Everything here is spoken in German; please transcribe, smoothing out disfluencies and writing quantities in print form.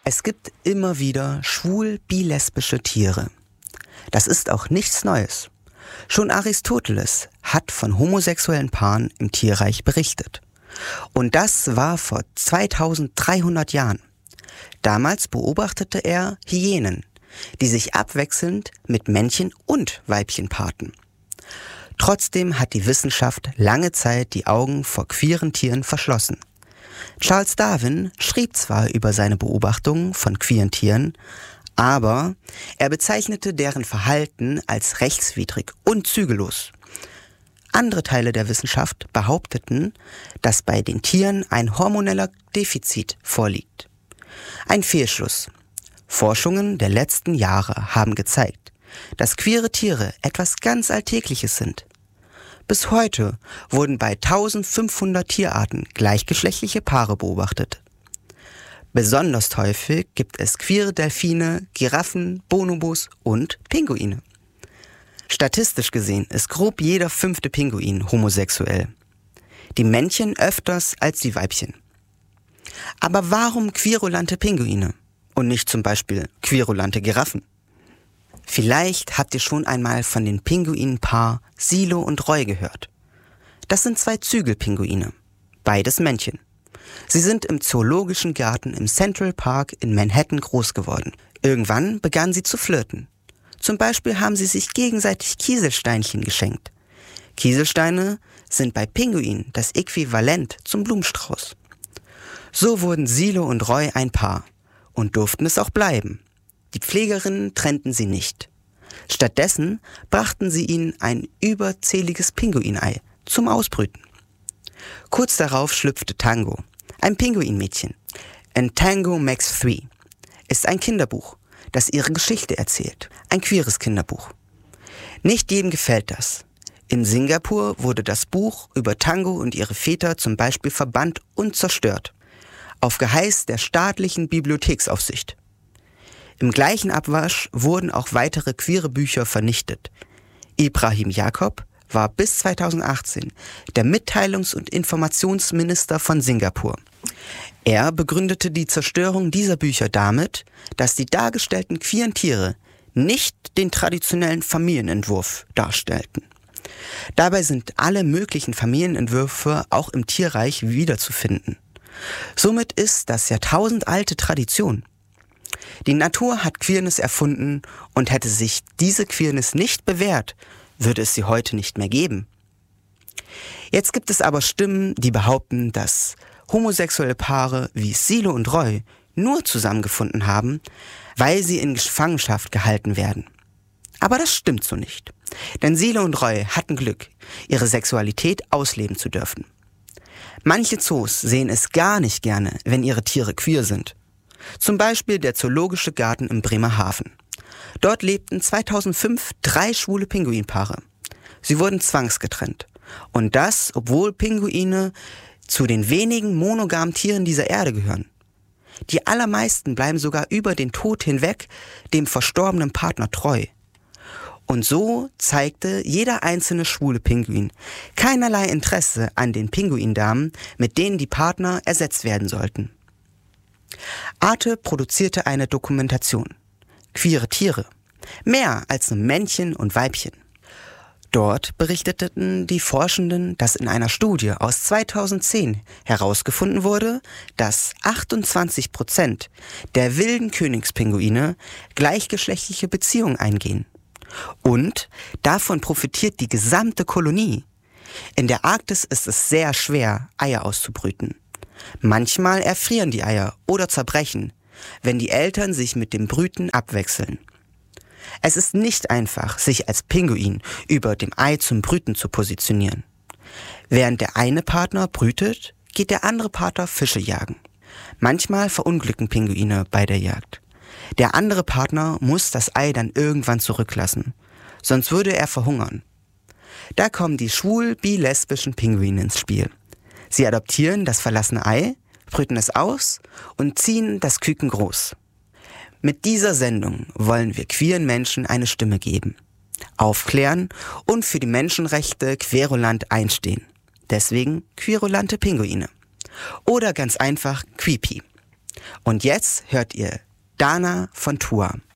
Es gibt immer wieder schwul-bi-lesbische Tiere. Das ist auch nichts Neues. Schon Aristoteles hat von homosexuellen Paaren im Tierreich berichtet. Und das war vor 2300 Jahren. Damals beobachtete er Hyänen, die sich abwechselnd mit Männchen und Weibchen paarten. Trotzdem hat die Wissenschaft lange Zeit die Augen vor queeren Tieren verschlossen. Charles Darwin schrieb zwar über seine Beobachtungen von queeren Tieren, aber er bezeichnete deren Verhalten als rechtswidrig und zügellos. Andere Teile der Wissenschaft behaupteten, dass bei den Tieren ein hormoneller Defizit vorliegt. Ein Fehlschluss. Forschungen der letzten Jahre haben gezeigt, dass queere Tiere etwas ganz Alltägliches sind. Bis heute wurden bei 1500 Tierarten gleichgeschlechtliche Paare beobachtet. Besonders häufig gibt es queere Delfine, Giraffen, Bonobos und Pinguine. Statistisch gesehen ist grob jeder 5. Pinguin homosexuell. Die Männchen öfters als die Weibchen. Aber warum querulante Pinguine und nicht zum Beispiel querulante Giraffen? Vielleicht habt ihr schon einmal von den Pinguinenpaar Silo und Roy gehört. Das sind 2 Zügelpinguine, beides Männchen. Sie sind im Zoologischen Garten im Central Park in Manhattan groß geworden. Irgendwann begannen sie zu flirten. Zum Beispiel haben sie sich gegenseitig Kieselsteinchen geschenkt. Kieselsteine sind bei Pinguinen das Äquivalent zum Blumenstrauß. So wurden Silo und Roy ein Paar und durften es auch bleiben. Die Pflegerinnen trennten sie nicht. Stattdessen brachten sie ihnen ein überzähliges Pinguinei zum Ausbrüten. Kurz darauf schlüpfte Tango, ein Pinguinmädchen. And Tango Makes 3 ist ein Kinderbuch, das ihre Geschichte erzählt. Ein queeres Kinderbuch. Nicht jedem gefällt das. In Singapur wurde das Buch über Tango und ihre Väter zum Beispiel verbannt und zerstört. Auf Geheiß der staatlichen Bibliotheksaufsicht. Im gleichen Abwasch wurden auch weitere queere Bücher vernichtet. Ibrahim Jacob war bis 2018 der Mitteilungs- und Informationsminister von Singapur. Er begründete die Zerstörung dieser Bücher damit, dass die dargestellten queeren Tiere nicht den traditionellen Familienentwurf darstellten. Dabei sind alle möglichen Familienentwürfe auch im Tierreich wiederzufinden. Somit ist das jahrtausendalte Tradition. Die Natur hat Queerness erfunden und hätte sich diese Queerness nicht bewährt, würde es sie heute nicht mehr geben. Jetzt gibt es aber Stimmen, die behaupten, dass homosexuelle Paare wie Silo und Roy nur zusammengefunden haben, weil sie in Gefangenschaft gehalten werden. Aber das stimmt so nicht. Denn Silo und Roy hatten Glück, ihre Sexualität ausleben zu dürfen. Manche Zoos sehen es gar nicht gerne, wenn ihre Tiere queer sind. Zum Beispiel der Zoologische Garten in Bremerhaven. Dort lebten 2005 3 schwule Pinguinpaare. Sie wurden zwangsgetrennt. Und das, obwohl Pinguine zu den wenigen monogamen Tieren dieser Erde gehören. Die allermeisten bleiben sogar über den Tod hinweg dem verstorbenen Partner treu. Und so zeigte jeder einzelne schwule Pinguin keinerlei Interesse an den Pinguindamen, mit denen die Partner ersetzt werden sollten. Arte produzierte eine Dokumentation. Queere Tiere. Mehr als nur Männchen und Weibchen. Dort berichteten die Forschenden, dass in einer Studie aus 2010 herausgefunden wurde, dass 28% der wilden Königspinguine gleichgeschlechtliche Beziehungen eingehen. Und davon profitiert die gesamte Kolonie. In der Arktis ist es sehr schwer, Eier auszubrüten. Manchmal erfrieren die Eier oder zerbrechen, wenn die Eltern sich mit dem Brüten abwechseln. Es ist nicht einfach, sich als Pinguin über dem Ei zum Brüten zu positionieren. Während der eine Partner brütet, geht der andere Partner Fische jagen. Manchmal verunglücken Pinguine bei der Jagd. Der andere Partner muss das Ei dann irgendwann zurücklassen, sonst würde er verhungern. Da kommen die schwul-bi-lesbischen Pinguine ins Spiel. Sie adoptieren das verlassene Ei, brüten es aus und ziehen das Küken groß. Mit dieser Sendung wollen wir queeren Menschen eine Stimme geben, aufklären und für die Menschenrechte querulant einstehen. Deswegen querulante Pinguine. Oder ganz einfach Queepy. Und jetzt hört ihr Dana von Tua.